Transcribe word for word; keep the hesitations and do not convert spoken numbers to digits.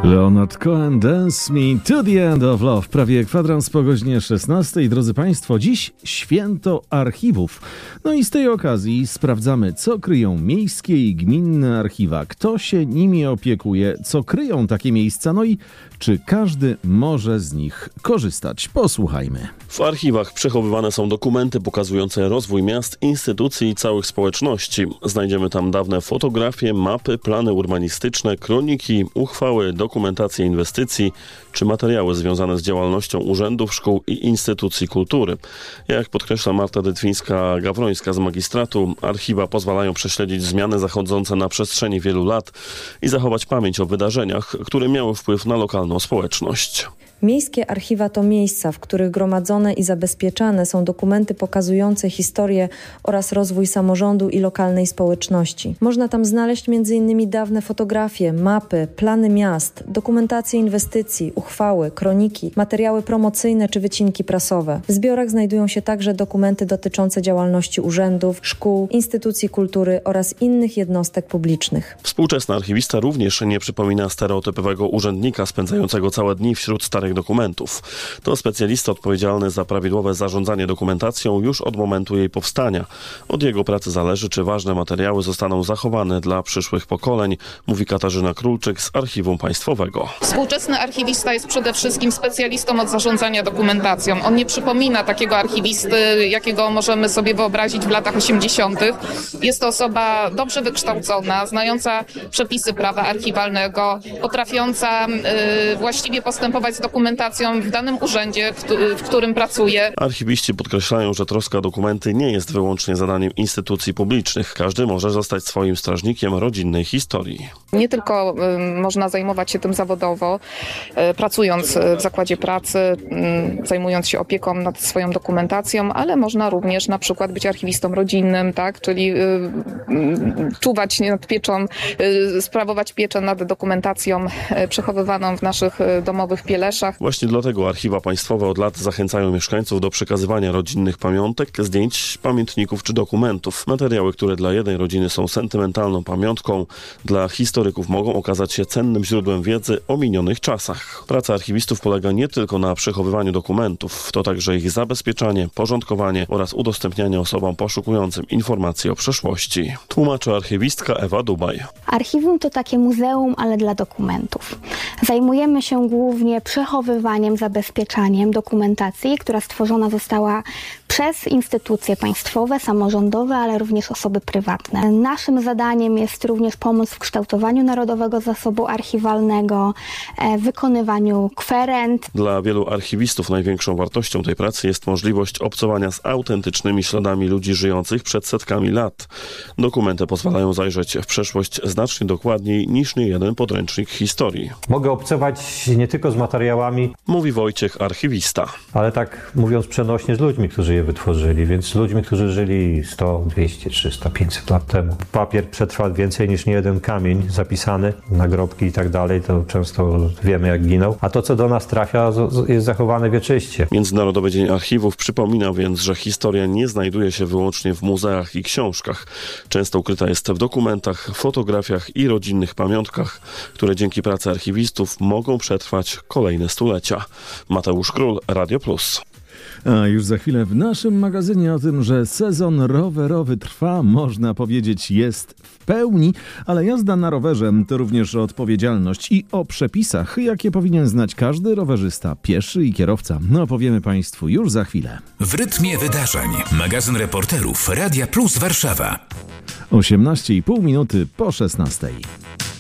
Leonard Cohen, Dance Me to the End of Love. Prawie kwadrans po godzinie szesnastej. Drodzy Państwo, dziś święto archiwów. No i z tej okazji sprawdzamy, co kryją miejskie i gminne archiwa, kto się nimi opiekuje, co kryją takie miejsca, no i czy każdy może z nich korzystać. Posłuchajmy. W archiwach przechowywane są dokumenty pokazujące rozwój miast, instytucji i całych społeczności. Znajdziemy tam dawne fotografie, mapy, plany urbanistyczne, kroniki, uchwały, dokumentację inwestycji czy materiały związane z działalnością urzędów, szkół i instytucji kultury. Jak podkreśla Marta Dytwińska-Gawrońska z magistratu, archiwa pozwalają prześledzić zmiany zachodzące na przestrzeni wielu lat i zachować pamięć o wydarzeniach, które miały wpływ na lokalną społeczność. Miejskie archiwa to miejsca, w których gromadzone i zabezpieczane są dokumenty pokazujące historię oraz rozwój samorządu i lokalnej społeczności. Można tam znaleźć między innymi dawne fotografie, mapy, plany miast, dokumentację inwestycji, uchwały, kroniki, materiały promocyjne czy wycinki prasowe. W zbiorach znajdują się także dokumenty dotyczące działalności urzędów, szkół, instytucji kultury oraz innych jednostek publicznych. Współczesny archiwista również nie przypomina stereotypowego urzędnika spędzającego całe dni wśród starych dokumentów. To specjalista odpowiedzialny za prawidłowe zarządzanie dokumentacją już od momentu jej powstania. Od jego pracy zależy, czy ważne materiały zostaną zachowane dla przyszłych pokoleń, mówi Katarzyna Królczyk z Archiwum Państwowego. Współczesny archiwista jest przede wszystkim specjalistą od zarządzania dokumentacją. On nie przypomina takiego archiwisty, jakiego możemy sobie wyobrazić w latach osiemdziesiątych. Jest to osoba dobrze wykształcona, znająca przepisy prawa archiwalnego, potrafiąca yy, właściwie postępować z dokumentacją w danym urzędzie, w, w którym pracuje. Archiwiści podkreślają, że troska o dokumenty nie jest wyłącznie zadaniem instytucji publicznych. Każdy może zostać swoim strażnikiem rodzinnej historii. Nie tylko y, można zajmować się tym zawodowo, y, pracując w zakładzie pracy, y, zajmując się opieką nad swoją dokumentacją, ale można również na przykład być archiwistą rodzinnym, tak, czyli y, y, czuwać nad pieczą, y, sprawować pieczę nad dokumentacją y, przechowywaną w naszych y, domowych pieleszach. Właśnie dlatego archiwa państwowe od lat zachęcają mieszkańców do przekazywania rodzinnych pamiątek, zdjęć, pamiętników czy dokumentów. Materiały, które dla jednej rodziny są sentymentalną pamiątką, dla historyków mogą okazać się cennym źródłem wiedzy o minionych czasach. Praca archiwistów polega nie tylko na przechowywaniu dokumentów, to także ich zabezpieczanie, porządkowanie oraz udostępnianie osobom poszukującym informacji o przeszłości. Tłumaczy archiwistka Ewa Dubaj. Archiwum to takie muzeum, ale dla dokumentów. Zajmujemy się głównie przechowywaniem, zabezpieczaniem dokumentacji, która stworzona została przez instytucje państwowe, samorządowe, ale również osoby prywatne. Naszym zadaniem jest również pomoc w kształtowaniu Narodowego Zasobu Archiwalnego, wykonywaniu kwerent. Dla wielu archiwistów największą wartością tej pracy jest możliwość obcowania z autentycznymi śladami ludzi żyjących przed setkami lat. Dokumenty pozwalają zajrzeć w przeszłość znacznie dokładniej niż niejeden podręcznik historii. Mogę obcować nie tylko z materiałami, mówi Wojciech, archiwista, ale tak mówiąc przenośnie z ludźmi, którzy je wytworzyli, więc z ludźmi, którzy żyli sto, dwieście, trzysta, pięćset lat temu. Papier przetrwa więcej niż niejeden kamień zapisany, nagrobki i tak dalej, to często wiemy jak ginął, a to co do nas trafia jest zachowane wieczyście. Międzynarodowy Dzień Archiwów przypomina więc, że historia nie znajduje się wyłącznie w muzeach i książkach. Często ukryta jest w dokumentach, fotografiach i rodzinnych pamiątkach, które dzięki pracy archiwistów mogą przetrwać kolejne stulecia. Mateusz Król, Radio Plus. A już za chwilę w naszym magazynie o tym, że sezon rowerowy trwa, można powiedzieć, jest w pełni, ale jazda na rowerze to również odpowiedzialność i o przepisach, jakie powinien znać każdy rowerzysta, pieszy i kierowca. No opowiemy Państwu już za chwilę. W rytmie wydarzeń. Magazyn reporterów Radia Plus Warszawa. osiemnaście i pół minuty po szesnastej.